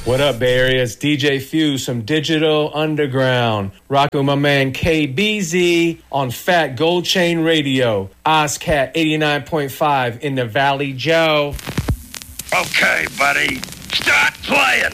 What up, Bay Area? It's DJ Fuse from Digital Underground. Rocking with my man KBZ on Fat Gold Chain Radio. Ozcat 89.5 in the Valley, Joe. Okay, buddy. Start playing.